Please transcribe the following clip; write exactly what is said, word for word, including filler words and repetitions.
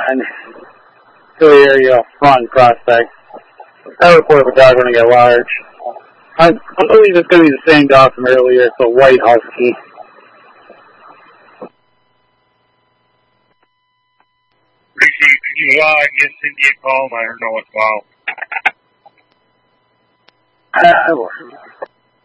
and hilly area front prospect. I report the dog when I get large. I, I believe it's going to be the same dog from earlier. It's a white husky. Appreciate you. Uh, give Cindy a call. Let her know what's well. I will.